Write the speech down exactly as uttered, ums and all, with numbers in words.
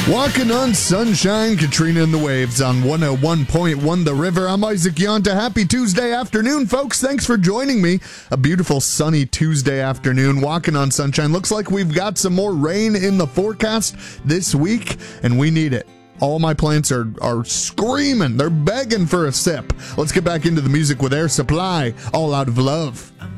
Walking on Sunshine, Katrina and the Waves on one oh one point one The River. I'm Isaac Yonta. Happy Tuesday afternoon, folks. Thanks for joining me. A beautiful sunny Tuesday afternoon. Walking on Sunshine. Looks like we've got some more rain in the forecast this week, and we need it. All my plants are, are screaming. They're begging for a sip. Let's get back into the music with Air Supply, All Out of Love.